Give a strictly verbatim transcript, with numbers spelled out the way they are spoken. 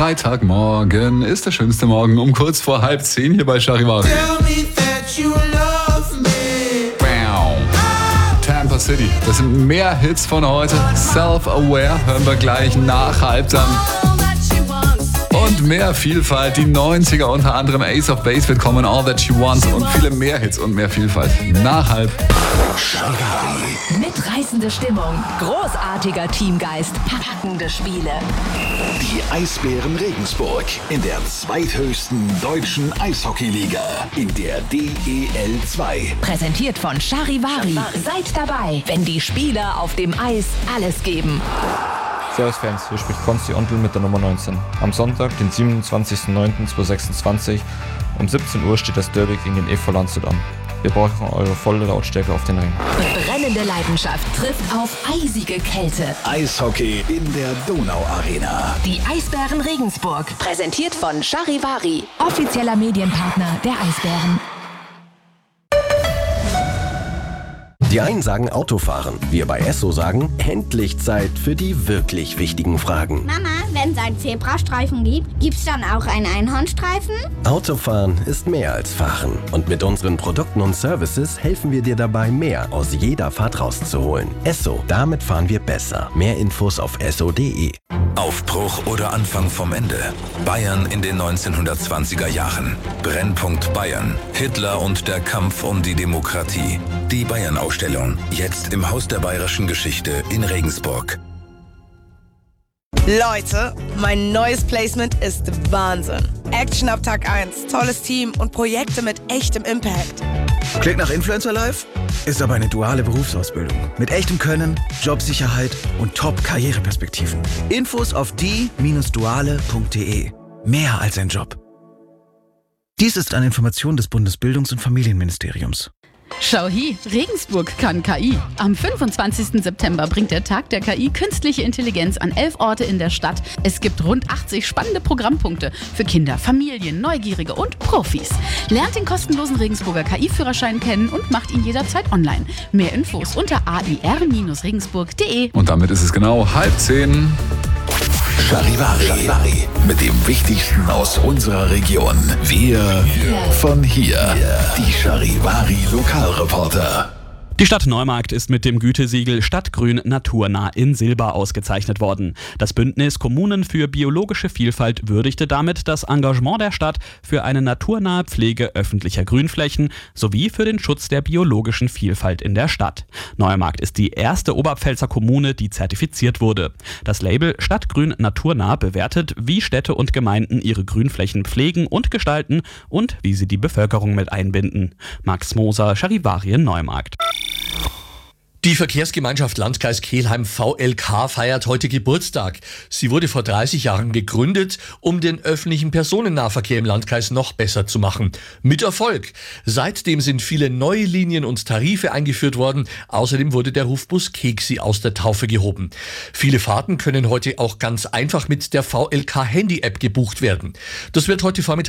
Freitagmorgen ist der schönste Morgen um kurz vor halb zehn hier bei Charivari. Tampa City, das sind mehr Hits von heute. Self-Aware hören wir gleich nach halb dann. Und mehr Vielfalt, die neunziger, unter anderem Ace of Base wird kommen, All That She Wants und viele mehr Hits und mehr Vielfalt. Nach halb. Mitreißende Stimmung, großartiger Teamgeist, packende Spiele. Die Eisbären Regensburg in der zweithöchsten deutschen Eishockeyliga, in der D E L zwei. Präsentiert von Charivari. Seid dabei, wenn die Spieler auf dem Eis alles geben. Servus Fans, hier spricht Konsti Ontl mit der Nummer neunzehn. Am Sonntag, den siebenundzwanzigsten neunten zweitausendsechsundzwanzig, um siebzehn Uhr steht das Derby gegen den E V Landshut an. Wir brauchen eure volle Lautstärke auf den Ring. Brennende Leidenschaft trifft auf eisige Kälte. Eishockey in der Donau-Arena. Die Eisbären Regensburg. Präsentiert von Charivari. Offizieller Medienpartner der Eisbären. Die einen sagen Autofahren, wir bei Esso sagen, endlich Zeit für die wirklich wichtigen Fragen. Mama, wenn es einen Zebrastreifen gibt, gibt's dann auch einen Einhornstreifen? Autofahren ist mehr als Fahren. Und mit unseren Produkten und Services helfen wir dir dabei, mehr aus jeder Fahrt rauszuholen. Esso, damit fahren wir besser. Mehr Infos auf esso punkt de. Aufbruch oder Anfang vom Ende. Bayern in den neunzehnhundertzwanziger Jahren. Brennpunkt Bayern. Hitler und der Kampf um die Demokratie. Die Bayern-Ausstellung. Jetzt im Haus der bayerischen Geschichte in Regensburg. Leute, mein neues Placement ist Wahnsinn. Action ab Tag eins, tolles Team und Projekte mit echtem Impact. Klingt nach Influencer Life? Ist aber eine duale Berufsausbildung. Mit echtem Können, Jobsicherheit und Top-Karriereperspektiven. Infos auf die Bindestrich duale Punkt de. Mehr als ein Job. Dies ist eine Information des Bundesbildungs- und Familienministeriums. Schau hi, Regensburg kann K I. Am fünfundzwanzigsten September bringt der Tag der K I künstliche Intelligenz an elf Orte in der Stadt. Es gibt rund achtzig spannende Programmpunkte für Kinder, Familien, Neugierige und Profis. Lernt den kostenlosen Regensburger K I-Führerschein kennen und macht ihn jederzeit online. Mehr Infos unter a i r regensburg punkt de. Und damit ist es genau halb zehn. Charivari. Charivari. Mit dem Wichtigsten aus unserer Region. Wir von hier. Die Charivari Lokalreporter. Die Stadt Neumarkt ist mit dem Gütesiegel Stadtgrün naturnah in Silber ausgezeichnet worden. Das Bündnis Kommunen für biologische Vielfalt würdigte damit das Engagement der Stadt für eine naturnahe Pflege öffentlicher Grünflächen sowie für den Schutz der biologischen Vielfalt in der Stadt. Neumarkt ist die erste Oberpfälzer Kommune, die zertifiziert wurde. Das Label Stadtgrün naturnah bewertet, wie Städte und Gemeinden ihre Grünflächen pflegen und gestalten und wie sie die Bevölkerung mit einbinden. Max Moser, Charivari in Neumarkt. Die Verkehrsgemeinschaft Landkreis Kelheim V L K feiert heute Geburtstag. Sie wurde vor dreißig Jahren gegründet, um den öffentlichen Personennahverkehr im Landkreis noch besser zu machen. Mit Erfolg. Seitdem sind viele neue Linien und Tarife eingeführt worden. Außerdem wurde der Rufbus Keksi aus der Taufe gehoben. Viele Fahrten können heute auch ganz einfach mit der V L K Handy-App gebucht werden. Das wird heute Vormittag